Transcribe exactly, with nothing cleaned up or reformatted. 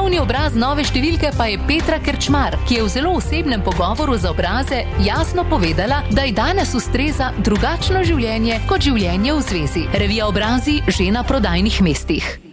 Glavni obraz nove številke pa je Petra Kerčmar, ki je v zelo osebnem pogovoru za Obraze jasno povedala, da ji danes ustreza drugačno življenje kot življenje v zvezi. Revija Obrazi že na prodajnih mestih.